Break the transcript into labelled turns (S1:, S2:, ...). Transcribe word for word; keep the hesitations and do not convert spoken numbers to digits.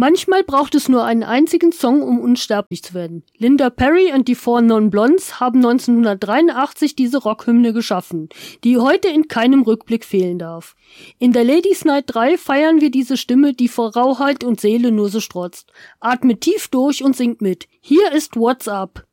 S1: Manchmal braucht es nur einen einzigen Song, um unsterblich zu werden. Linda Perry und die Four Non Blondes haben neunzehnhundertdreiundachtzig diese Rockhymne geschaffen, die heute in keinem Rückblick fehlen darf. In der Ladies Night drei feiern wir diese Stimme, die vor Rauheit und Seele nur so strotzt. Atmet tief durch und singt mit. Hier ist What's Up.